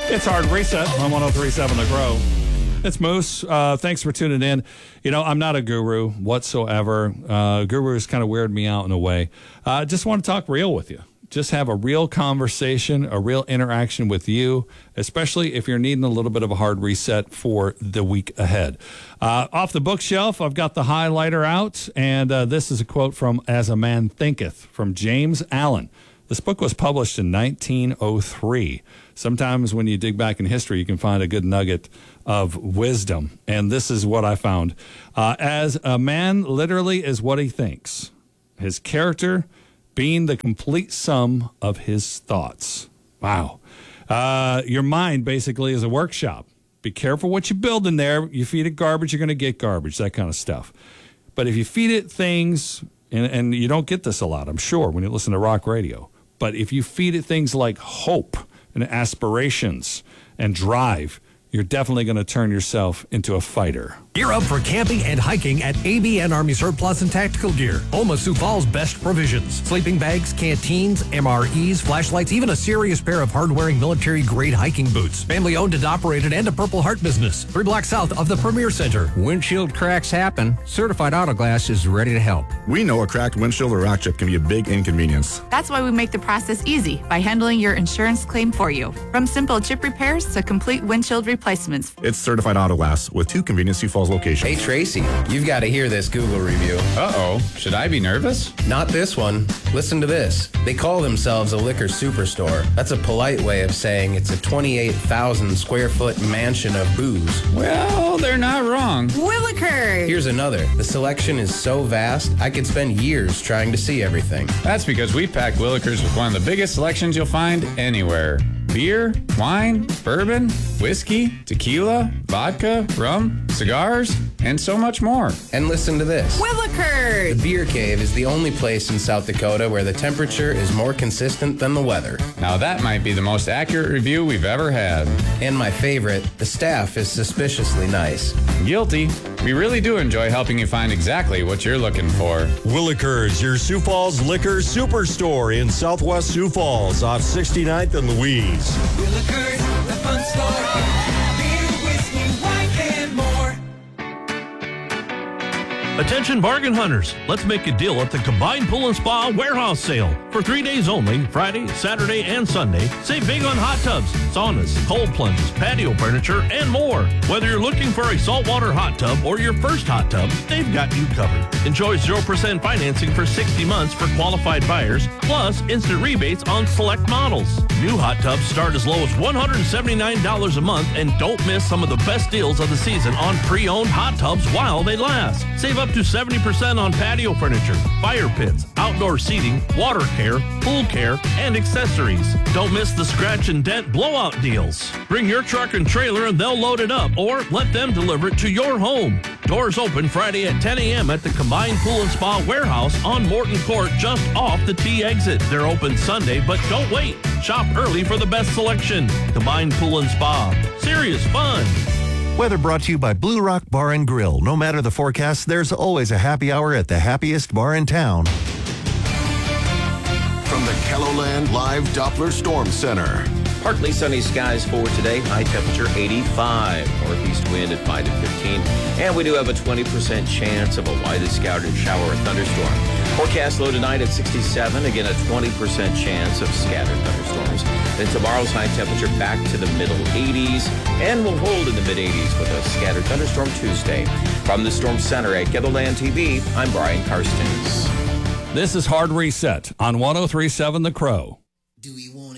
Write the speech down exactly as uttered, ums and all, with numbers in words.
It's Hard Reset on one oh three point seven The Grow. It's Moose. Uh, thanks for tuning in. You know, I'm not a guru whatsoever. Uh, gurus kind of weird me out in a way. I uh, just want to talk real with you. Just have a real conversation, a real interaction with you, especially if you're needing a little bit of a hard reset for the week ahead. Uh, off the bookshelf, I've got the highlighter out, and uh, this is a quote from As a Man Thinketh from James Allen. This book was published in nineteen oh three. Sometimes when you dig back in history, you can find a good nugget of wisdom. And this is what I found. Uh, as a man literally is what he thinks, his character being the complete sum of his thoughts. Wow. Uh, your mind basically is a workshop. Be careful what you build in there. You feed it garbage, you're going to get garbage, that kind of stuff. But if you feed it things, and, and you don't get this a lot, I'm sure, when you listen to rock radio, but if you feed it things like hope and aspirations and drive, you're definitely going to turn yourself into a fighter. Gear up for camping and hiking at A B N Army Surplus and Tactical Gear. Oma Sioux Falls' best provisions. Sleeping bags, canteens, M R Es, flashlights, even a serious pair of hard-wearing military-grade hiking boots. Family-owned and operated and a Purple Heart business. Three blocks south of the Premier Center. Windshield cracks happen. Certified Auto Glass is ready to help. We know a cracked windshield or rock chip can be a big inconvenience. That's why we make the process easy by handling your insurance claim for you. From simple chip repairs to complete windshield replacements. It's Certified Auto Glass with two convenient Sioux Falls locations. Hey, Tracy, you've got to hear this Google review. Uh-oh. Should I be nervous? Not this one. Listen to this. They call themselves a liquor superstore. That's a polite way of saying it's a twenty-eight thousand square foot mansion of booze. Well, they're not wrong. Willikers! Here's another. The selection is so vast, I could spend years trying to see everything. That's because we packed Willikers with one of the biggest selections you'll find anywhere. Beer, wine, bourbon, whiskey, tequila, vodka, rum, cigars, and so much more. And listen to this. Willikers! The Beer Cave is the only place in South Dakota where the temperature is more consistent than the weather. Now that might be the most accurate review we've ever had. And my favorite, the staff is suspiciously nice. Guilty. We really do enjoy helping you find exactly what you're looking for. Willikers, your Sioux Falls liquor superstore in Southwest Sioux Falls off sixty-ninth and Louise. Willikers, the fun store. Beer, whiskey, wine, and more. Attention bargain hunters, let's make a deal at the Combined Pool and Spa Warehouse Sale. For three days only, Friday, Saturday, and Sunday, save big on hot tubs, saunas, cold plunges, patio furniture, and more. Whether you're looking for a saltwater hot tub or your first hot tub, they've got you covered. Enjoy zero percent financing for sixty months for qualified buyers, plus instant rebates on select models. New hot tubs start as low as one hundred seventy-nine dollars a month, and don't miss some of the best deals of the season on pre-owned hot tubs while they last. Save up to seventy percent on patio furniture, fire pits, outdoor seating, water care, pool care, and accessories. Don't miss the scratch and dent blowout deals. Bring your truck and trailer and they'll load it up, or let them deliver it to your home. Doors open Friday at ten a.m. at the Combined Pool and Spa Warehouse on Morton Court, just off the T exit. They're open Sunday, but don't wait. Shop early for the best selection. Combined Pool and Spa. Serious fun. Weather brought to you by Blue Rock Bar and Grill. No matter the forecast, there's always a happy hour at the happiest bar in town. From the KELOLAND Live Doppler Storm Center. Partly sunny skies for today. High temperature eighty-five. Northeast wind at five to fifteen. And we do have a twenty percent chance of a widely scattered shower or thunderstorm. Forecast low tonight at sixty-seven. Again, a twenty percent chance of scattered thunderstorms. Then tomorrow's high temperature back to the middle eighties. And will hold in the mid eighties with a scattered thunderstorm Tuesday. From the Storm Center at KELOLAND T V, I'm Brian Karstens. This is Hard Reset on one oh three point seven The Crow. Do we want